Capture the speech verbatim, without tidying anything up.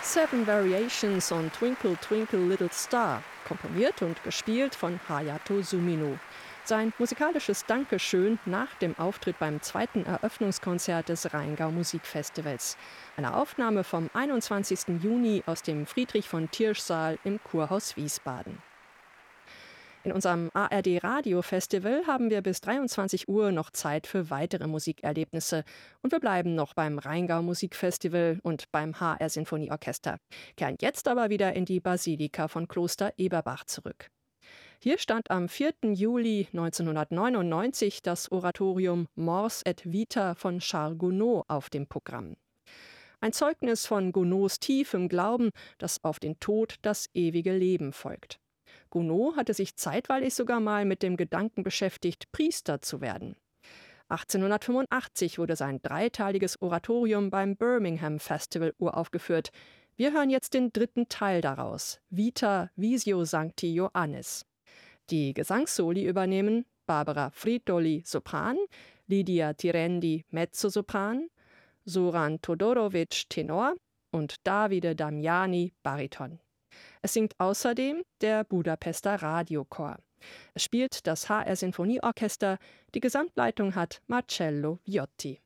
Seven Variations on Twinkle Twinkle Little Star, komponiert und gespielt von Hayato Sumino. Sein musikalisches Dankeschön nach dem Auftritt beim zweiten Eröffnungskonzert des Rheingau Musikfestivals. Eine Aufnahme vom einundzwanzigsten Juni aus dem Friedrich-von-Tiersch-Saal im Kurhaus Wiesbaden. In unserem A R D-Radio-Festival haben wir bis dreiundzwanzig Uhr noch Zeit für weitere Musikerlebnisse. Und wir bleiben noch beim Rheingau Musikfestival und beim H R-Sinfonieorchester. Kehren jetzt aber wieder in die Basilika von Kloster Eberbach zurück. Hier stand am vierten Juli neunzehnhundertneunundneunzig das Oratorium Mors et Vita von Charles Gounod auf dem Programm. Ein Zeugnis von Gounods tiefem Glauben, dass auf den Tod das ewige Leben folgt. Gounod hatte sich zeitweilig sogar mal mit dem Gedanken beschäftigt, Priester zu werden. achtzehnhundertfünfundachtzig wurde sein dreiteiliges Oratorium beim Birmingham Festival uraufgeführt. Wir hören jetzt den dritten Teil daraus, Vita Visio Sancti Ioannis. Die Gesangssoli übernehmen Barbara Fritoli Sopran, Lydia Tirendi Mezzosopran, Soran Todorovic Tenor und Davide Damiani Bariton. Es singt außerdem der Budapester Radiochor. Es spielt das H R-Sinfonieorchester, die Gesamtleitung hat Marcello Viotti.